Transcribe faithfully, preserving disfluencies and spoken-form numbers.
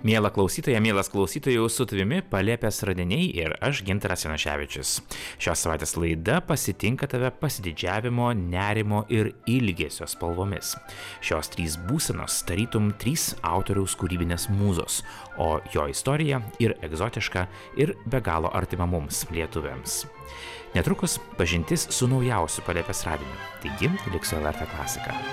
Miela klausytoja, mielas klausytojų, su tavimi Palėpės radiniai ir aš Gintaras Januševičius. Šios savaitės laida pasitinka tave pasididžiavimo, nerimo ir ilgesio spalvomis. Šios trys būsenos tarytum trys autoriaus kūrybinės mūzos, o jo istorija ir egzotiška, ir be galo artima mums, lietuviams. Netrukus pažintis su naujausiu Palėpės radiniu, taigi liks su L R T klasika.